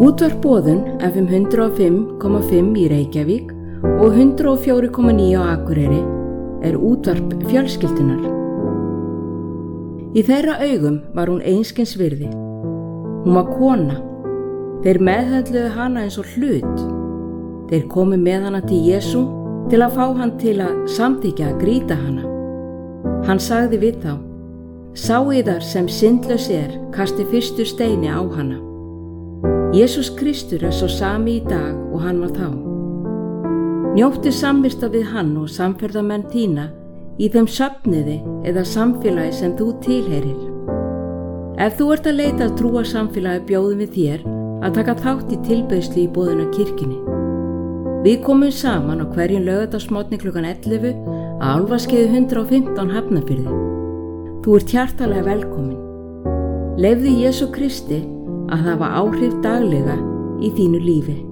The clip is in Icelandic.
Útvarp Boðun FM 105,5 í Reykjavík og 104,9 á Akureyri er útvarp fjölskyldunar. Í þeirra augum var hún einskis virði. Hún var kona. Þeir meðhöndluðu hana eins og hlut. Þeir komu með hana til Jesú til að fá hann til að samþykkja að grýta hana. Hann sagði við þá: Sá yðar sem syndlaus kasti fyrstu steini á hana. Jesús Kristur er svo sami í dag og hann var þá. Njóttu samvista við hann og samferðamenn þína í þeim söfnuði eða samfélagi sem þú tilheyrir. Ef þú ert að leita að trúa samfélagi bjóðum við þér að taka þátt í tilbeiðslu í Boðun á kirkjunni. Við komum saman á hverjum laugardagsmorgni klukkan 11 á Álfaskeiði 115 Hafnarfirði. Þú ert hjartalega velkomin. Leyfðu Jesú Kristi að hafa áhrif daglega í þínu lífi.